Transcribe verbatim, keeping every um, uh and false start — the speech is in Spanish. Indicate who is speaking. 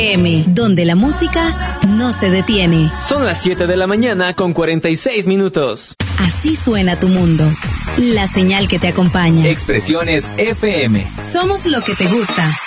Speaker 1: M, donde la música no se detiene.
Speaker 2: Son las siete de la mañana con cuarenta y seis minutos.
Speaker 1: Así suena tu mundo. La señal que te acompaña.
Speaker 3: Expresiones F M.
Speaker 1: Somos lo que te gusta.